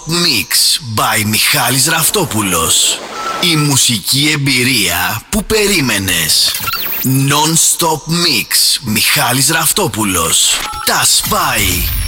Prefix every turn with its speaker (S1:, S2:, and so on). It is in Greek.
S1: Mix by Μιχάλης Ραφτόπουλος. Η μουσική εμπειρία που περίμενες. Non-stop mix Μιχάλης Ραφτόπουλος. Τα σπάει.